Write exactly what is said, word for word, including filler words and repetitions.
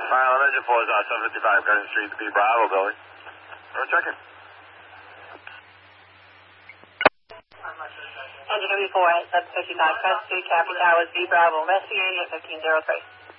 Pilot engine four is on seven fifty-five Garden Street, B Bravo, Billy. We're checking. Engine B four at seven fifty-five Garden Street, Captain Towers, B Bravo, investigating at fifteen oh three.